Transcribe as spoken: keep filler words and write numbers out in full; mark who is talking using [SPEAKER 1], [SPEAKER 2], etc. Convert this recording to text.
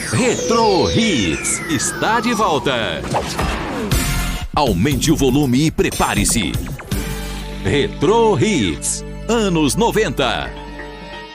[SPEAKER 1] Retro Hits está de volta. Aumente o volume e prepare-se. Retro Hits, anos noventa.